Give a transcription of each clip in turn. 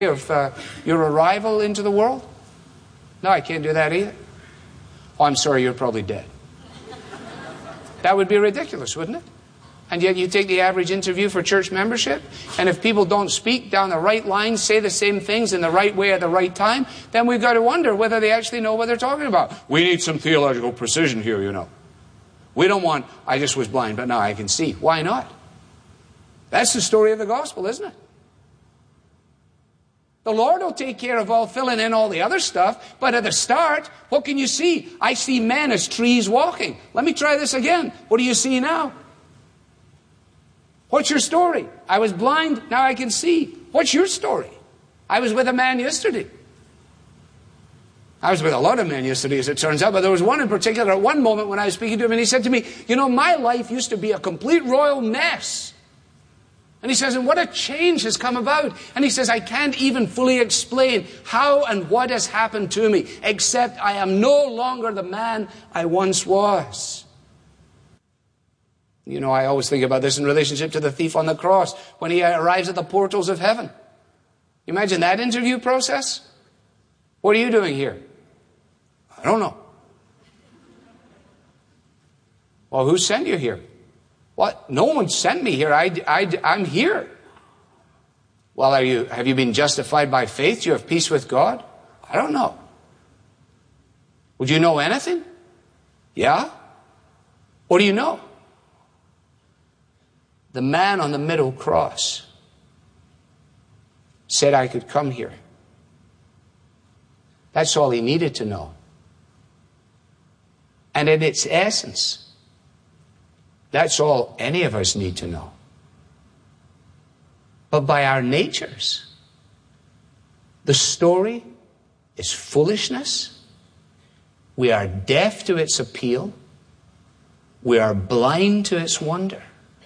of your arrival into the world? No, I can't do that either. Oh, I'm sorry, you're probably dead. That would be ridiculous, wouldn't it? And yet you take the average interview for church membership, and if people don't speak down the right line, say the same things in the right way at the right time, then we've got to wonder whether they actually know what they're talking about. We need some theological precision here, you know. We don't want, I just was blind, but now I can see. Why not? That's the story of the gospel, isn't it? The Lord will take care of all, filling in all the other stuff. But at the start, what can you see? I see men as trees walking. Let me try this again. What do you see now? What's your story? I was blind, now I can see. What's your story? I was with a man yesterday. I was with a lot of men yesterday, as it turns out, but there was one in particular at one moment when I was speaking to him, and he said to me, you know, my life used to be a complete royal mess. And he says, and what a change has come about. And he says, I can't even fully explain how and what has happened to me, except I am no longer the man I once was. You know, I always think about this in relationship to the thief on the cross when he arrives at the portals of heaven. Imagine that interview process. What are you doing here? I don't know. Well, who sent you here? What? No one sent me here. I'm here. Well, have you been justified by faith? Do you have peace with God? I don't know. Would you know anything? Yeah? What do you know? The man on the middle cross said I could come here. That's all he needed to know. And in its essence, that's all any of us need to know. But by our natures, the story is foolishness. We are deaf to its appeal. We are blind to its wonder.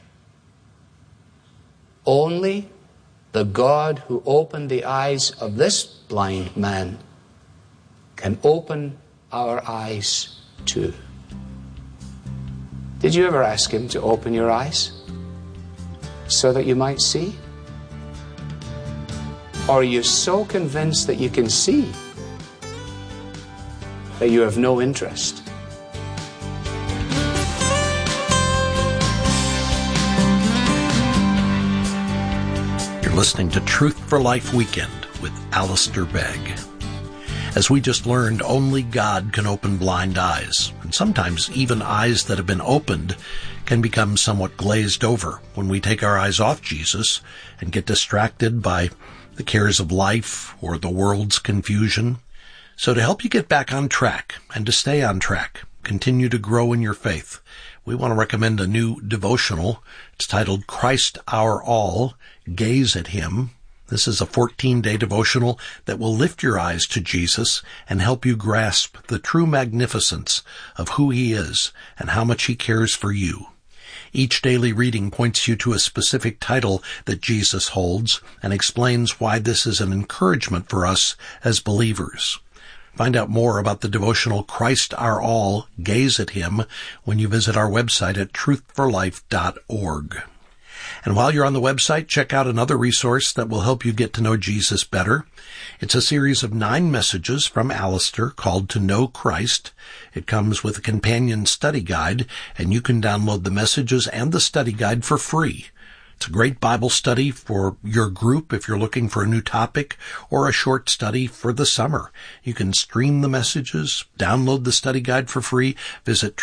Only the God who opened the eyes of this blind man can open our eyes too. Did you ever ask him to open your eyes so that you might see? Or are you so convinced that you can see that you have no interest? You're listening to Truth for Life Weekend with Alistair Begg. As we just learned, only God can open blind eyes. And sometimes even eyes that have been opened can become somewhat glazed over when we take our eyes off Jesus and get distracted by the cares of life or the world's confusion. So to help you get back on track and to stay on track, continue to grow in your faith, we want to recommend a new devotional. It's titled Christ Our All, Gaze at Him. This is a 14-day devotional that will lift your eyes to Jesus and help you grasp the true magnificence of who He is and how much He cares for you. Each daily reading points you to a specific title that Jesus holds and explains why this is an encouragement for us as believers. Find out more about the devotional Christ Our All, Gaze at Him when you visit our website at truthforlife.org. And while you're on the website, check out another resource that will help you get to know Jesus better. It's a series of 9 messages from Alistair called To Know Christ. It comes with a companion study guide, and you can download the messages and the study guide for free. It's a great Bible study for your group if you're looking for a new topic, or a short study for the summer. You can stream the messages, download the study guide for free. Visit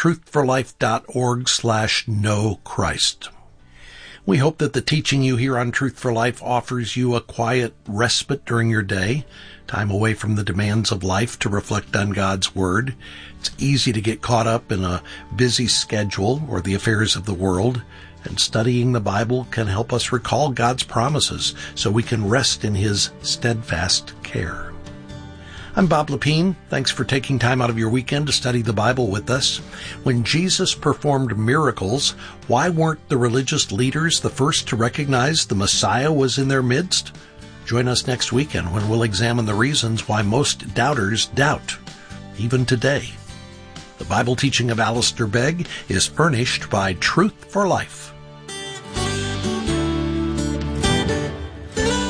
truthforlife.org/knowchrist. We hope that the teaching you hear on Truth for Life offers you a quiet respite during your day, time away from the demands of life to reflect on God's Word. It's easy to get caught up in a busy schedule or the affairs of the world, and studying the Bible can help us recall God's promises so we can rest in His steadfast care. I'm Bob Lepine. Thanks for taking time out of your weekend to study the Bible with us. When Jesus performed miracles, why weren't the religious leaders the first to recognize the Messiah was in their midst? Join us next weekend when we'll examine the reasons why most doubters doubt, even today. The Bible teaching of Alistair Begg is furnished by Truth for Life.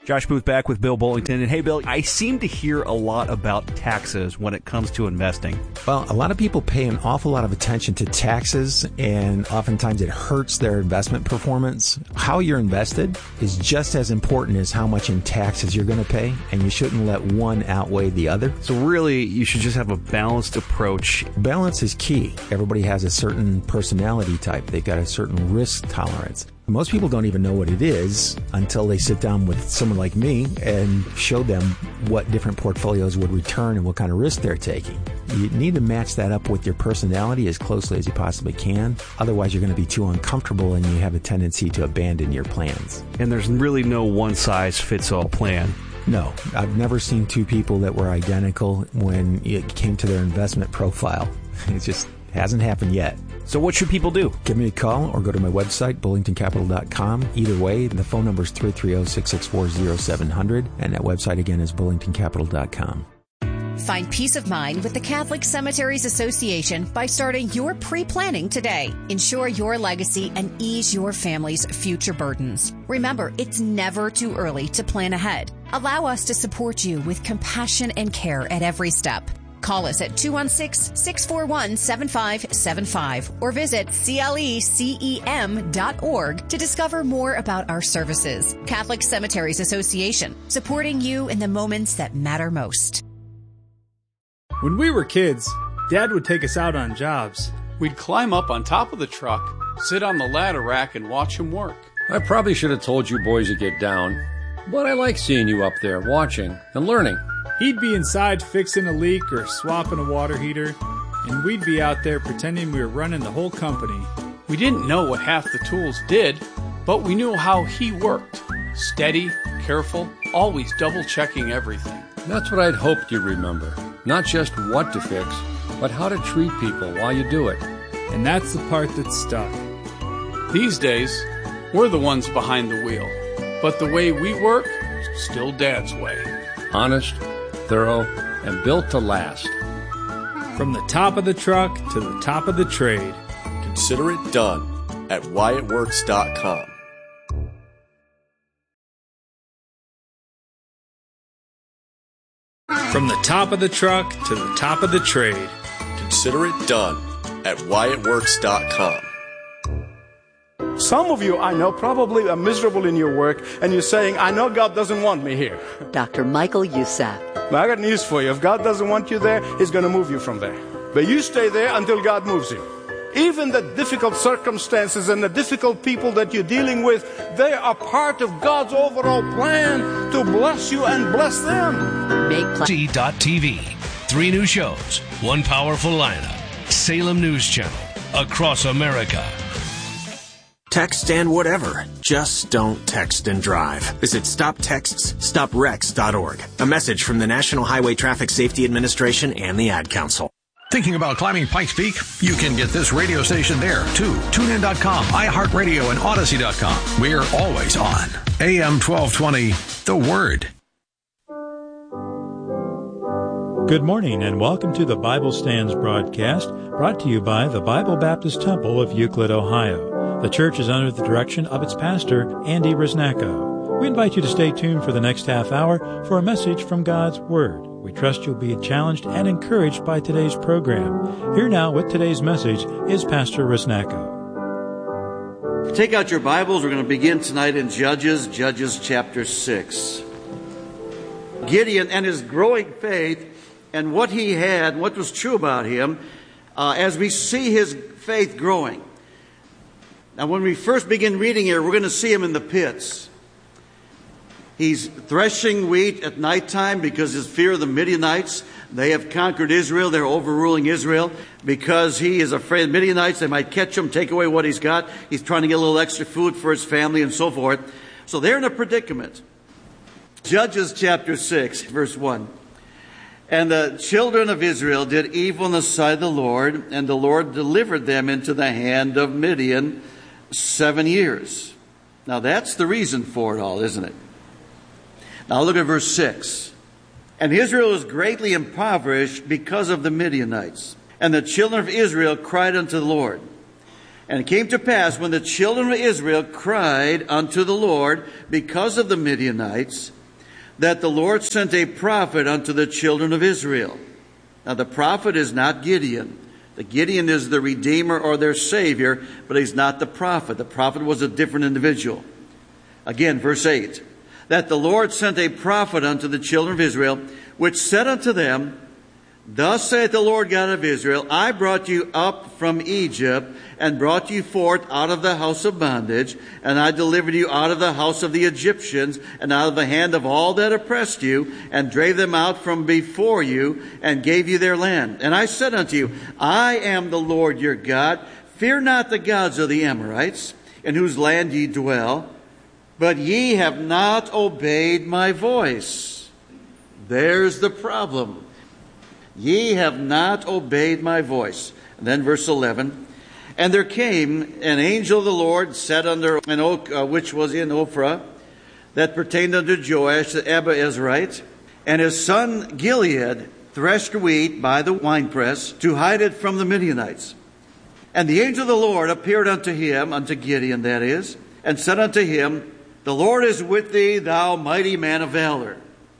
Josh Booth back with Bill Bullington. And hey, Bill, I seem to hear a lot about taxes when it comes to investing. Well, a lot of people pay an awful lot of attention to taxes, and oftentimes it hurts their investment performance. How you're invested is just as important as how much in taxes you're going to pay, and you shouldn't let one outweigh the other. So really, you should just have a balanced approach. Balance is key. Everybody has a certain personality type. They've got a certain risk tolerance. Most people don't even know what it is until they sit down with someone like me and show them what different portfolios would return and what kind of risk they're taking. You need to match that up with your personality as closely as you possibly can. Otherwise, you're going to be too uncomfortable and you have a tendency to abandon your plans. And there's really no one-size-fits-all plan. No, I've never seen two people that were identical when it came to their investment profile. It just hasn't happened yet. So what should people do? Give me a call or go to my website, bullingtoncapital.com. Either way, the phone number is 330-664-0700, and that website again is bullingtoncapital.com. Find peace of mind with the Catholic Cemeteries Association by starting your pre-planning today. Ensure your legacy and ease your family's future burdens. Remember, it's never too early to plan ahead. Allow us to support you with compassion and care at every step. Call us at 216-641-7575 or visit clecem.org to discover more about our services. Catholic Cemeteries Association, supporting you in the moments that matter most. When we were kids, Dad would take us out on jobs. We'd climb up on top of the truck, sit on the ladder rack, and watch him work. I probably should have told you boys to get down, but I like seeing you up there watching and learning. He'd be inside fixing a leak or swapping a water heater, and we'd be out there pretending we were running the whole company. We didn't know what half the tools did, but we knew how he worked. Steady, careful, always double-checking everything. That's what I'd hoped you'd remember. Not just what to fix, but how to treat people while you do it. And that's the part that stuck. These days, we're the ones behind the wheel. But the way we work, still Dad's way. Honest, thorough, and built to last. From the top of the truck to the top of the trade. Consider it done at whyitworks.com. From the top of the truck to the top of the trade. Consider it done at whyitworks.com. Some of you I know probably are miserable in your work, and you're saying, I know God doesn't want me here. Dr. Michael Youssef. Well, I got news for you. If God doesn't want you there, He's going to move you from there. But you stay there until God moves you. Even the difficult circumstances and the difficult people that you're dealing with, they are part of God's overall plan to bless you and bless them. C.TV. 3 new shows, 1 powerful lineup. Salem News Channel. Across America. Text and whatever. Just don't text and drive. Visit StopTextsStopWrecks.org. A message from the National Highway Traffic Safety Administration and the Ad Council. Thinking about climbing Pikes Peak? You can get this radio station there, too. TuneIn.com, iHeartRadio, and Odyssey.com. We're always on. AM 1220, The Word. Good morning and welcome to the Bible Stands broadcast, brought to you by the Bible Baptist Temple of Euclid, Ohio. The church is under the direction of its pastor, Andy Risnacco. We invite you to stay tuned for the next half hour for a message from God's Word. We trust you'll be challenged and encouraged by today's program. Here now with today's message is Pastor Risnacco. Take out your Bibles. We're going to begin tonight in Judges chapter 6. Gideon and his growing faith and what he had, what was true about him, as we see his faith growing. Now, when we first begin reading here, we're going to see him in the pits. He's threshing wheat at nighttime because his fear of the Midianites. They have conquered Israel. They're overruling Israel. Because he is afraid of Midianites, they might catch him, take away what he's got. He's trying to get a little extra food for his family and so forth. So they're in a predicament. Judges chapter 6, verse 1. And the children of Israel did evil in the sight of the Lord, and the Lord delivered them into the hand of Midian 7 years. Now that's the reason for it all, isn't it? Now look at verse 6. And Israel was greatly impoverished because of the Midianites. And the children of Israel cried unto the Lord. And it came to pass, when the children of Israel cried unto the Lord because of the Midianites, that the Lord sent a prophet unto the children of Israel. Now the prophet is not Gideon. The Gideon is the Redeemer or their Savior, but he's not the prophet. The prophet was a different individual. Again, verse 8. That the Lord sent a prophet unto the children of Israel, which said unto them, Thus saith the Lord God of Israel, I brought you up from Egypt, and brought you forth out of the house of bondage, and I delivered you out of the house of the Egyptians, and out of the hand of all that oppressed you, and drave them out from before you, and gave you their land. And I said unto you, I am the Lord your God. Fear not the gods of the Amorites, in whose land ye dwell, but ye have not obeyed my voice. There's the problem. Ye have not obeyed my voice. And then verse 11. And there came an angel of the Lord, set under an oak which was in Ophrah, that pertained unto Joash the Abiezrite, and his son Gilead threshed wheat by the winepress, to hide it from the Midianites. And the angel of the Lord appeared unto him, unto Gideon that is, and said unto him, The Lord is with thee, thou mighty man of valor.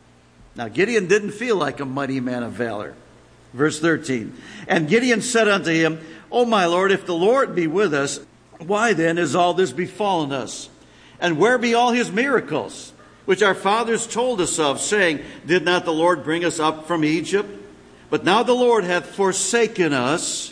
Now Gideon didn't feel like a mighty man of valor. Verse 13. And Gideon said unto him, O my Lord, if the Lord be with us, why then is all this befallen us? And where be all his miracles, which our fathers told us of, saying, Did not the Lord bring us up from Egypt? But now the Lord hath forsaken us,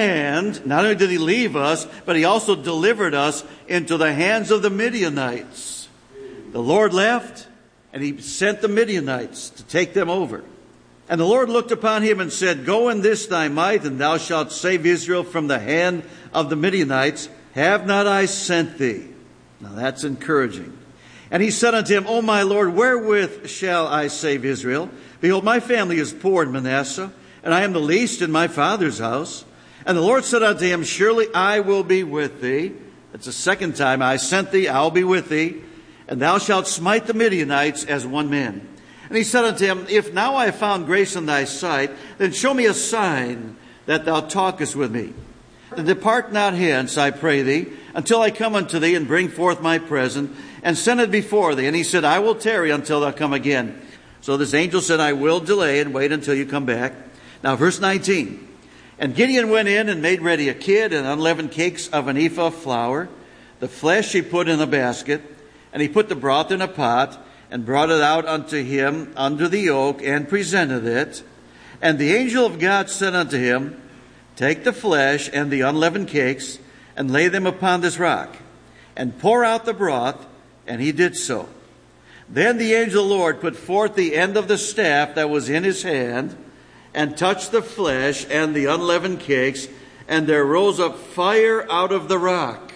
and not only did he leave us, but he also delivered us into the hands of the Midianites. The Lord left, and he sent the Midianites to take them over. And the Lord looked upon him and said, Go in this thy might, and thou shalt save Israel from the hand of the Midianites. Have not I sent thee? Now that's encouraging. And he said unto him, O my Lord, wherewith shall I save Israel? Behold, my family is poor in Manasseh, and I am the least in my father's house. And the Lord said unto him, Surely I will be with thee. That's the second time I sent thee, I'll be with thee. And thou shalt smite the Midianites as one man. And he said unto him, If now I have found grace in thy sight, then show me a sign that thou talkest with me. And depart not hence, I pray thee, until I come unto thee and bring forth my present, and send it before thee. And he said, I will tarry until thou come again. So this angel said, I will delay and wait until you come back. Now verse 19. And Gideon went in and made ready a kid and unleavened cakes of an ephah of flour. The flesh he put in a basket, and he put the broth in a pot, and brought it out unto him under the oak, and presented it. And the angel of God said unto him, Take the flesh and the unleavened cakes, and lay them upon this rock, and pour out the broth. And he did so. Then the angel of the Lord put forth the end of the staff that was in his hand, and touched the flesh and the unleavened cakes, and there rose up fire out of the rock.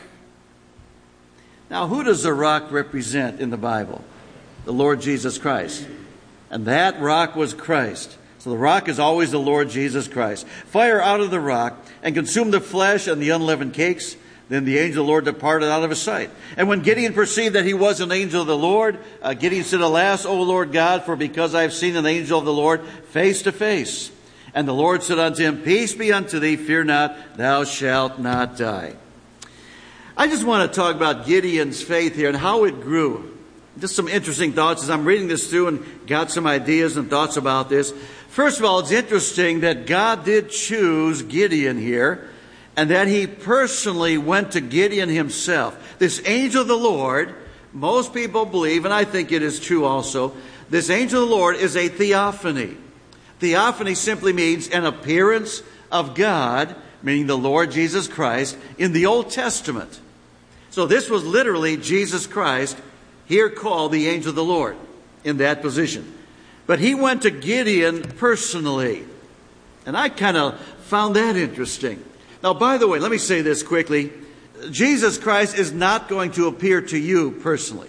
Now, who does the rock represent in the Bible? The Lord Jesus Christ. And that rock was Christ. So the rock is always the Lord Jesus Christ. Fire out of the rock, and consumed the flesh and the unleavened cakes. Then the angel of the Lord departed out of his sight. And when Gideon perceived that he was an angel of the Lord, Gideon said, Alas, O Lord God, for because I have seen an angel of the Lord face to face. And the Lord said unto him, Peace be unto thee, fear not, thou shalt not die. I just want to talk about Gideon's faith here and how it grew. Just some interesting thoughts as I'm reading this through and got some ideas and thoughts about this. First of all, it's interesting that God did choose Gideon here, and that he personally went to Gideon himself. This angel of the Lord, most people believe, and I think it is true also, this angel of the Lord is a theophany. Theophany simply means an appearance of God, meaning the Lord Jesus Christ, in the Old Testament. So this was literally Jesus Christ, here called the angel of the Lord, in that position. But he went to Gideon personally. And I kind of found that interesting. Now, by the way, let me say this quickly. Jesus Christ is not going to appear to you personally.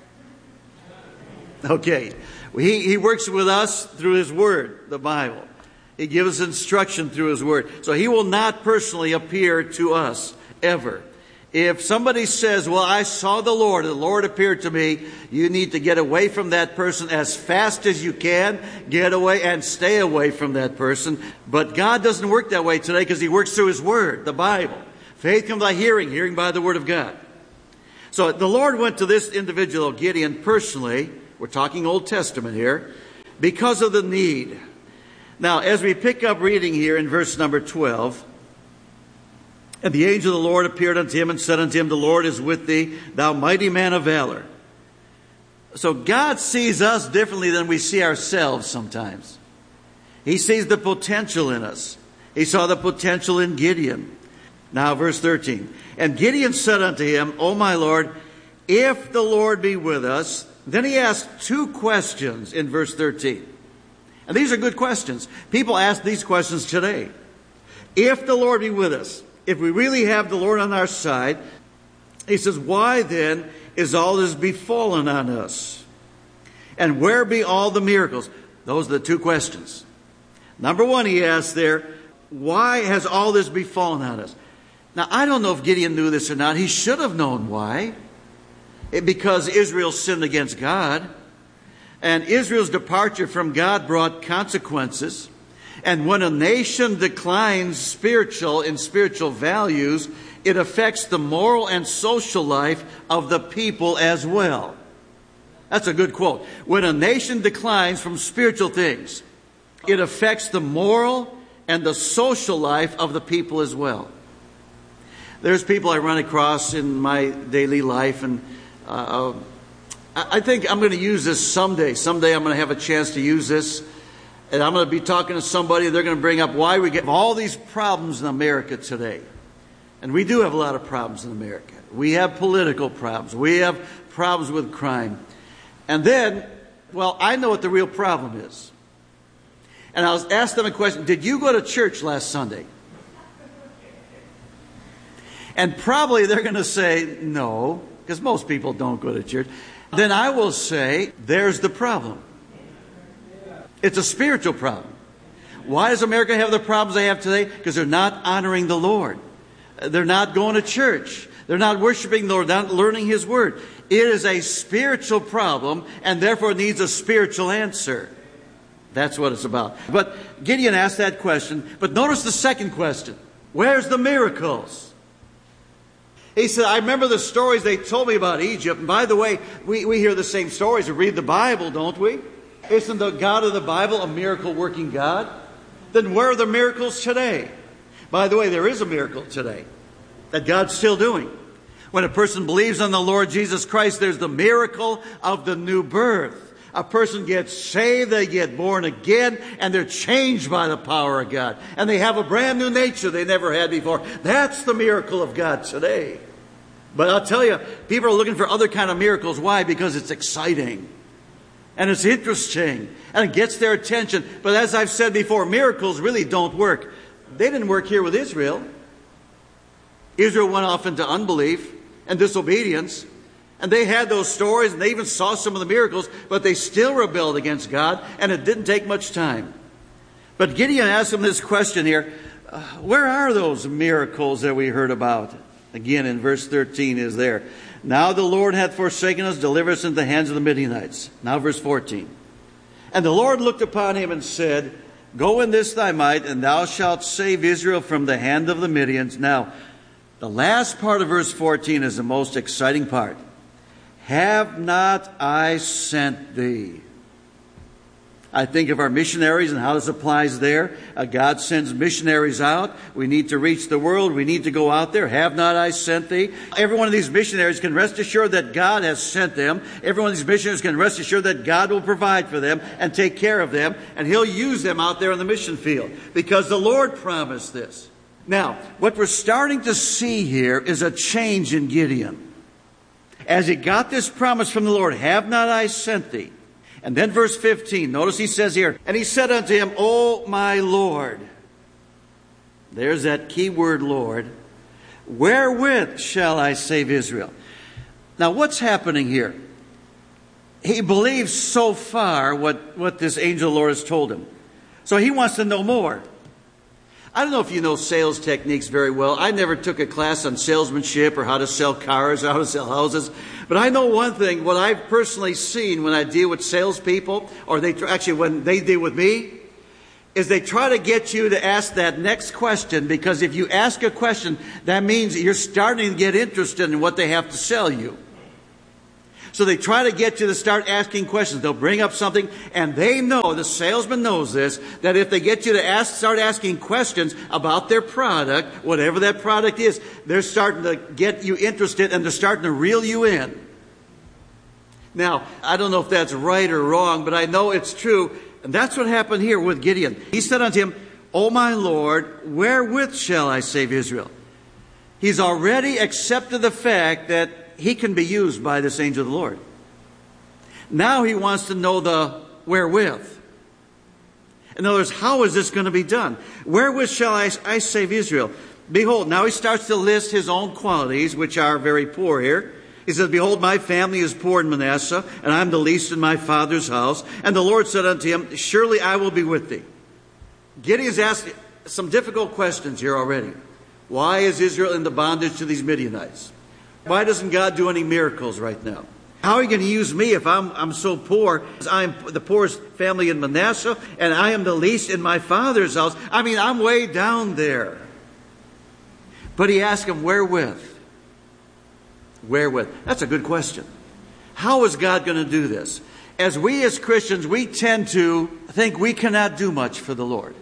Okay. He works with us through his word, the Bible. He gives us instruction through his word. So he will not personally appear to us, ever. If somebody says, well, I saw the Lord appeared to me, you need to get away from that person as fast as you can. Get away and stay away from that person. But God doesn't work that way today because he works through his word, the Bible. Faith comes by hearing, hearing by the word of God. So the Lord went to this individual, Gideon, personally, We're talking Old Testament here. Because of the need. Now, as we pick up reading here in verse number 12, and the angel of the Lord appeared unto him and said unto him, the Lord is with thee, thou mighty man of valor. So God sees us differently than we see ourselves sometimes. He sees the potential in us. He saw the potential in Gideon. Now, verse 13. And Gideon said unto him, O my Lord, if the Lord be with us. Then he asked two questions in verse 13. And these are good questions. People ask these questions today. If the Lord be with us, if we really have the Lord on our side, he says, why then is all this befallen on us? And where be all the miracles? Those are the two questions. Number one, he asked there, why has all this befallen on us? Now, I don't know if Gideon knew this or not. He should have known why. Because Israel sinned against God. And Israel's departure from God brought consequences. And when a nation declines in spiritual values, it affects the moral and social life of the people as well. That's a good quote. When a nation declines from spiritual things, it affects the moral and the social life of the people as well. There's people I run across in my daily life, and I think I'm going to use this someday. Someday I'm going to have a chance to use this. And I'm going to be talking to somebody. They're going to bring up why we get all these problems in America today. And we do have a lot of problems in America. We have political problems. We have problems with crime. And then, well, I know what the real problem is. And I was asked them a question. Did you go to church last Sunday? And probably they're going to say no, because most people don't go to church. Then I will say, there's the problem. It's a spiritual problem. Why does America have the problems they have today? Because they're not honoring the Lord. They're not going to church. They're not worshiping the Lord. They're not learning His Word. It is a spiritual problem, and therefore needs a spiritual answer. That's what it's about. But Gideon asked that question. But notice the second question. Where's the miracles? He said, I remember the stories they told me about Egypt. And by the way, we hear the same stories. We read the Bible, don't we? Isn't the God of the Bible a miracle-working God? Then where are the miracles today? By the way, there is a miracle today that God's still doing. When a person believes on the Lord Jesus Christ, there's the miracle of the new birth. A person gets saved, they get born again, and they're changed by the power of God. And they have a brand new nature they never had before. That's the miracle of God today. But I'll tell you, people are looking for other kind of miracles. Why? Because it's exciting. And it's interesting. And it gets their attention. But as I've said before, miracles really don't work. They didn't work here with Israel. Israel went off into unbelief and disobedience. And they had those stories, and they even saw some of the miracles, but they still rebelled against God, and it didn't take much time. But Gideon asked him this question here, where are those miracles that we heard about? Again, in verse 13 is there. Now the Lord hath forsaken us, deliver us into the hands of the Midianites. Now verse 14. And the Lord looked upon him and said, Go in this thy might, and thou shalt save Israel from the hand of the Midians. Now, the last part of verse 14 is the most exciting part. Have not I sent thee? I think of our missionaries and how this applies there. God sends missionaries out. We need to reach the world. We need to go out there. Have not I sent thee? Every one of these missionaries can rest assured that God has sent them. Every one of these missionaries can rest assured that God will provide for them and take care of them. And He'll use them out there in the mission field because the Lord promised this. Now, what we're starting to see here is a change in Gideon. As he got this promise from the Lord, have not I sent thee? And then verse 15, notice he says here, and he said unto him, O my Lord. There's that key word, Lord. Wherewith shall I save Israel? Now what's happening here? He believes so far what this angel of the Lord has told him. So he wants to know more. I don't know if you know sales techniques very well. I never took a class on salesmanship or how to sell cars or how to sell houses. But I know one thing, what I've personally seen when I deal with salespeople, or when they deal with me, is they try to get you to ask that next question, because if you ask a question, that means you're starting to get interested in what they have to sell you. So they try to get you to start asking questions. They'll bring up something, and they know, the salesman knows this, that if they get you to start asking questions about their product, whatever that product is, they're starting to get you interested, and they're starting to reel you in. Now, I don't know if that's right or wrong, but I know it's true. And that's what happened here with Gideon. He said unto him, O my Lord, wherewith shall I save Israel? He's already accepted the fact that he can be used by this angel of the Lord. Now he wants to know the wherewith. In other words, how is this going to be done? Wherewith shall I save Israel? Behold, now he starts to list his own qualities, which are very poor here. He says, Behold, my family is poor in Manasseh, and I am the least in my father's house. And the Lord said unto him, Surely I will be with thee. Gideon's asked some difficult questions here already. Why is Israel in the bondage to these Midianites? Why doesn't God do any miracles right now? How are you going to use me if I'm so poor? I'm the poorest family in Manasseh, and I am the least in my father's house. I mean, I'm way down there. But he asked him, wherewith? Wherewith? That's a good question. How is God going to do this? As Christians, we tend to think we cannot do much for the Lord.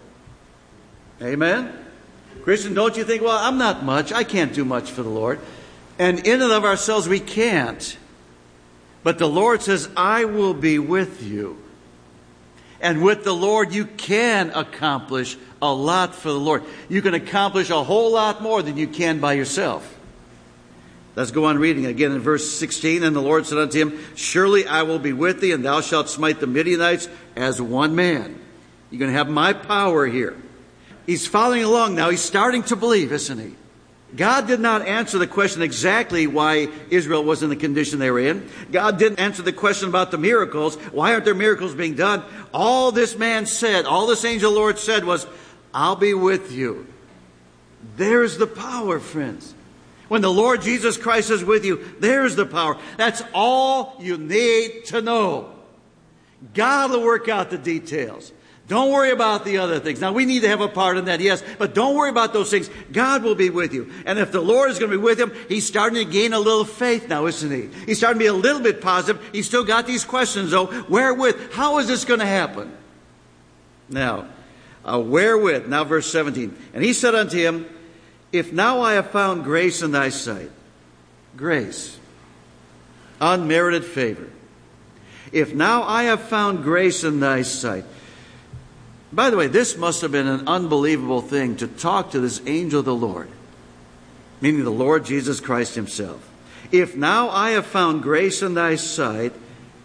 Amen? Christian, don't you think, well, I'm not much. I can't do much for the Lord. And in and of ourselves, we can't. But the Lord says, I will be with you. And with the Lord, you can accomplish a lot for the Lord. You can accomplish a whole lot more than you can by yourself. Let's go on reading again in verse 16. And the Lord said unto him, Surely I will be with thee, and thou shalt smite the Midianites as one man. You're going to have my power here. He's following along now. He's starting to believe, isn't he? God did not answer the question exactly why Israel was in the condition they were in. God didn't answer the question about the miracles. Why aren't there miracles being done? All this man said, all this angel of the Lord said was, I'll be with you. There's the power, friends. When the Lord Jesus Christ is with you, there's the power. That's all you need to know. God will work out the details. Don't worry about the other things. Now, we need to have a part in that, yes, but don't worry about those things. God will be with you. And if the Lord is going to be with him, he's starting to gain a little faith now, isn't he? He's starting to be a little bit positive. He's still got these questions, though. Wherewith? How is this going to happen? Now, wherewith? Now, verse 17. And he said unto him, If now I have found grace in thy sight, grace, unmerited favor. If now I have found grace in thy sight. By the way, this must have been an unbelievable thing to talk to this angel of the Lord, meaning the Lord Jesus Christ himself. If now I have found grace in thy sight.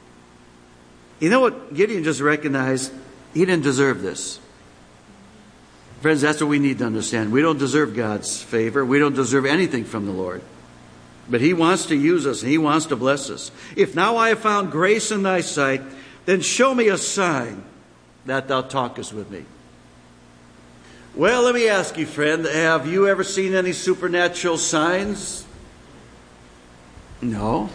You know what Gideon just recognized? He didn't deserve this. Friends, that's what we need to understand. We don't deserve God's favor. We don't deserve anything from the Lord. But he wants to use us, and he wants to bless us. If now I have found grace in thy sight, then show me a sign that thou talkest with me. Well, let me ask you, friend, have you ever seen any supernatural signs? No.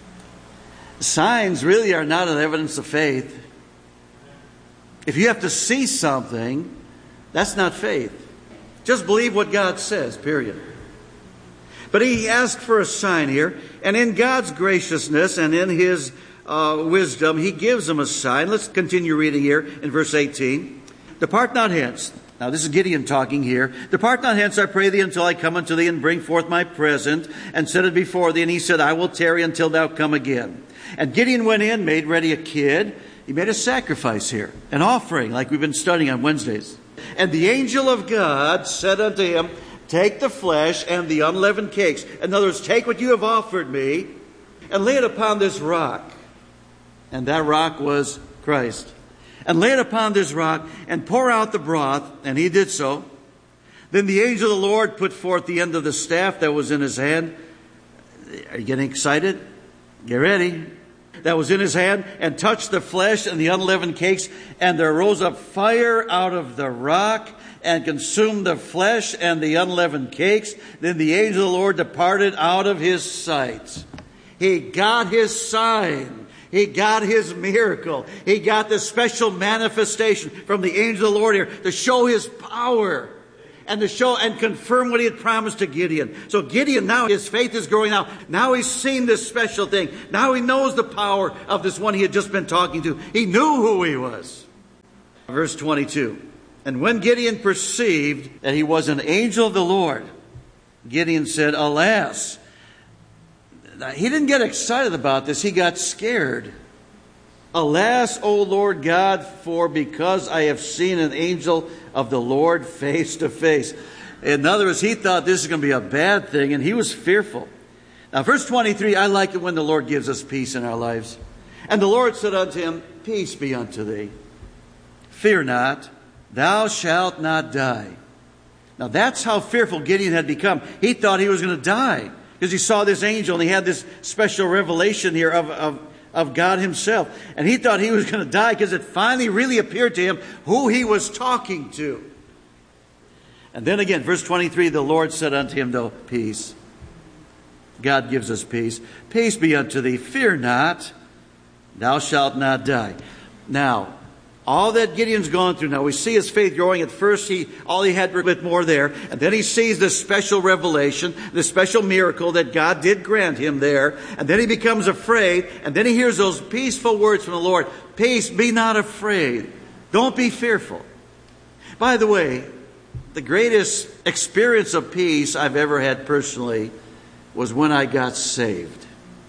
Signs really are not an evidence of faith. If you have to see something, that's not faith. Just believe what God says, period. But he asked for a sign here, and in God's graciousness and in his wisdom, he gives him a sign. Let's continue reading here in verse 18. Depart not hence. Now this is Gideon talking here. Depart not hence, I pray thee, until I come unto thee and bring forth my present and set it before thee. And he said, I will tarry until thou come again. And Gideon went in, made ready a kid. He made a sacrifice here, an offering like we've been studying on Wednesdays. And the angel of God said unto him, Take the flesh and the unleavened cakes. In other words, take what you have offered me and lay it upon this rock. And that rock was Christ. And lay it upon this rock and pour out the broth. And he did so. Then the angel of the Lord put forth the end of the staff that was in his hand. Are you getting excited? Get ready. That was in his hand, and touched the flesh and the unleavened cakes. And there rose up fire out of the rock and consumed the flesh and the unleavened cakes. Then the angel of the Lord departed out of his sight. He got his sign. He got his miracle. He got the special manifestation from the angel of the Lord here to show his power. and to show and confirm what he had promised to Gideon. So Gideon now, his faith is growing out. Now he's seen this special thing. Now he knows the power of this one he had just been talking to. He knew who he was. Verse 22. And when Gideon perceived that he was an angel of the Lord, Gideon said, alas. He didn't get excited about this. He got scared. Alas, O Lord God, for because I have seen an angel of the Lord face to face. In other words, he thought this is going to be a bad thing, and he was fearful. Now, verse 23, I like it when the Lord gives us peace in our lives. And the Lord said unto him, peace be unto thee. Fear not, thou shalt not die. Now, that's how fearful Gideon had become. He thought he was going to die because he saw this angel, and he had this special revelation here of God himself. And he thought he was going to die because it finally really appeared to him who he was talking to. And then again, verse 23, the Lord said unto him, though, peace. God gives us peace. Peace be unto thee. Fear not. Thou shalt not die. Now, all that Gideon's gone through now, we see his faith growing. At first, all he had was a bit more there. And then he sees this special revelation, this special miracle that God did grant him there. And then he becomes afraid. And then he hears those peaceful words from the Lord. Peace, be not afraid. Don't be fearful. By the way, the greatest experience of peace I've ever had personally was when I got saved.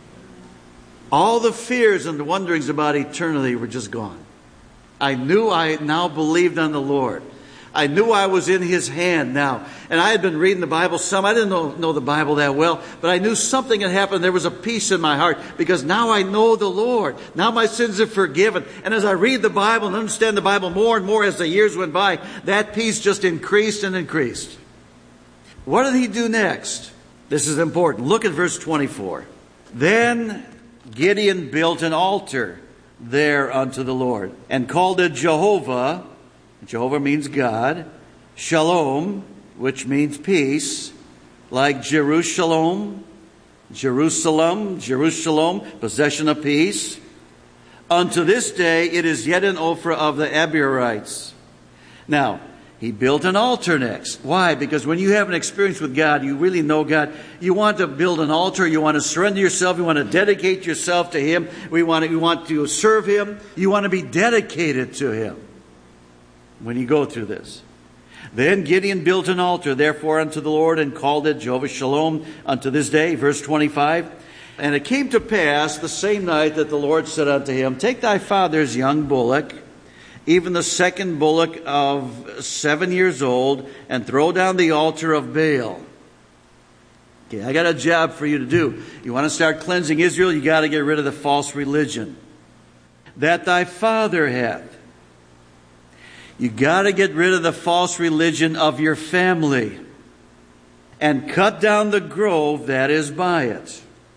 All the fears and the wonderings about eternity were just gone. I knew I now believed on the Lord. I knew I was in His hand now. And I had been reading the Bible some. I didn't know the Bible that well, but I knew something had happened. There was a peace in my heart because now I know the Lord. Now my sins are forgiven. And as I read the Bible and understand the Bible more and more as the years went by, that peace just increased and increased. What did he do next? This is important. Look at verse 24. Then Gideon built an altar there unto the Lord, and called it Jehovah. Jehovah means God. Shalom, which means peace, like Jerusalem, possession of peace. Unto this day it is yet an Ophrah of the Abiorites. Now, he built an altar next. Why? Because when you have an experience with God, you really know God. You want to build an altar. You want to surrender yourself. You want to dedicate yourself to Him. You want to serve Him. You want to be dedicated to Him when you go through this. Then Gideon built an altar, therefore, unto the Lord, and called it Jehovah Shalom unto this day. Verse 25. And it came to pass the same night that the Lord said unto him, take thy father's young bullock, even the second bullock of 7 years old, and throw down the altar of Baal. Okay, I got a job for you to do. You want to start cleansing Israel, you got to get rid of the false religion that thy father had. You got to get rid of the false religion of your family and cut down the grove that is by it.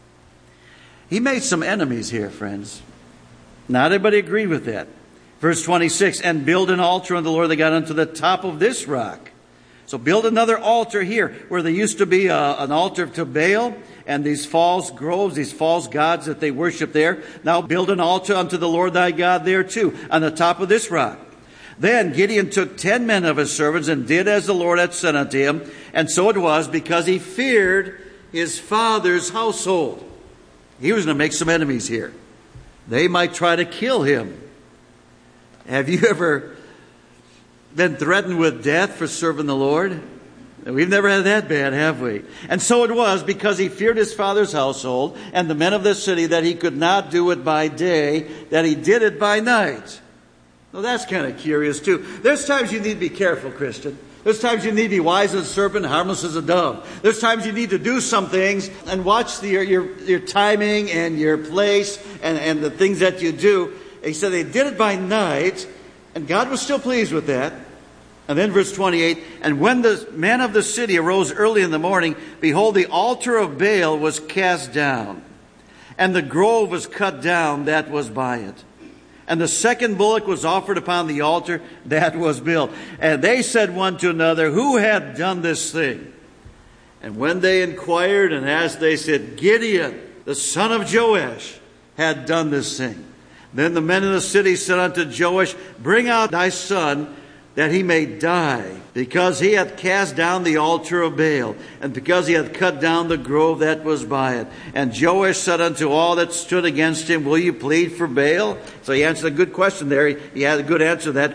He made some enemies here, friends. Not everybody agreed with that. Verse 26, and build an altar unto the Lord that got unto the top of this rock. So build another altar here, where there used to be an altar to Baal and these false groves, these false gods that they worship there. Now build an altar unto the Lord thy God there too, on the top of this rock. Then Gideon took 10 men of his servants and did as the Lord had said unto him. And so it was, because he feared his father's household. He was going to make some enemies here. They might try to kill him. Have you ever been threatened with death for serving the Lord? We've never had that bad, have we? And so it was, because he feared his father's household and the men of the city, that he could not do it by day, that he did it by night. Well, that's kind of curious too. There's times you need to be careful, Christian. There's times you need to be wise as a serpent, harmless as a dove. There's times you need to do some things and watch your timing and your place and the things that you do. He said they did it by night, and God was still pleased with that. And then verse 28, and when the men of the city arose early in the morning, behold, the altar of Baal was cast down, and the grove was cut down that was by it. And the second bullock was offered upon the altar that was built. And they said one to another, who had done this thing? And when they inquired and asked, they said, Gideon, the son of Joash, had done this thing. Then the men of the city said unto Joash, bring out thy son, that he may die, because he hath cast down the altar of Baal, and because he hath cut down the grove that was by it. And Joash said unto all that stood against him, Will you plead for Baal? So he answered a good question there. He had a good answer to that.